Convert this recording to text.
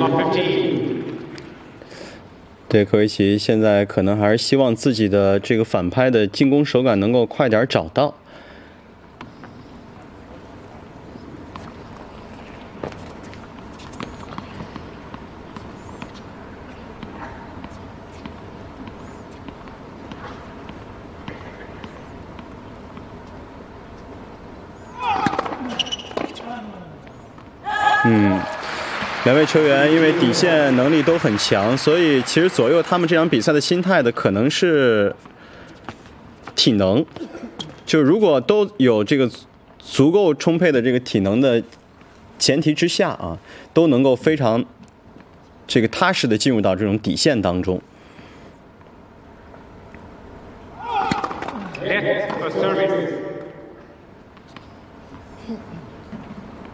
对，科维奇现在可能还是希望自己的这个反拍的进攻手感能够快点找到。两位球员因为底线能力都很强，所以其实左右他们这场比赛的心态的可能是体能。就如果都有这个足够充沛的这个体能的前提之下啊，都能够非常这个踏实的进入到这种底线当中。